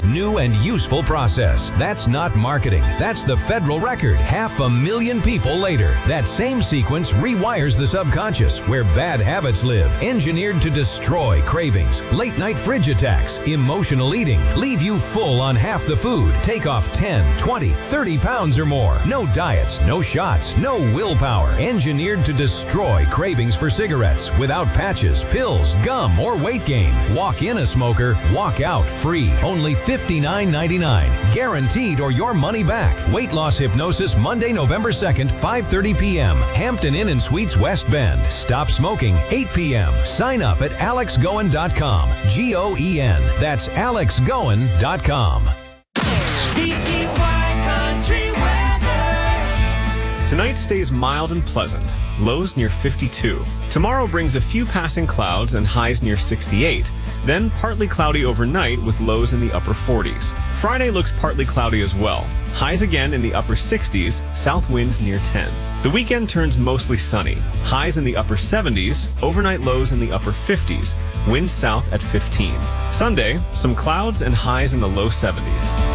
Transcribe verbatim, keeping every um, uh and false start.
new and useful process. That's not marketing. That's the federal record. Half a million people later. That same sequence rewires the subconscious where bad habits live. Engineered to destroy cravings, late night fridge attacks, emotional eating, leave you full on half the food, take off ten, twenty, thirty pounds or more. No diets, no shots, no willpower. Engineered to destroy cravings for cigarettes without patches, pills, gum, or weight gain. Walk in a smoker, walk out free. Only fifty-nine ninety-nine. Guaranteed or your money back. Weight loss hypnosis Monday, November second, five thirty p m Hampton Inn and Suites, West Bend. Stop smoking, eight p m Sign up at alex goen dot com. G O E N. That's alex goen dot com. Tonight stays mild and pleasant, lows near fifty-two. Tomorrow brings a few passing clouds and highs near sixty-eight, then partly cloudy overnight with lows in the upper forties. Friday looks partly cloudy as well, highs again in the upper sixties, south winds near ten. The weekend turns mostly sunny, highs in the upper seventies, overnight lows in the upper fifties, winds south at fifteen. Sunday, some clouds and highs in the low seventies.